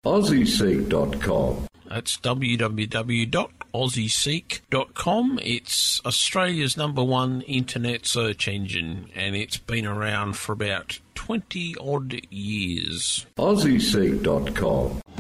AussieSeek.com. That's www.aussieseek.com. It's Australia's #1 internet search engine, and it's been around for about 20-odd years. AussieSeek.com.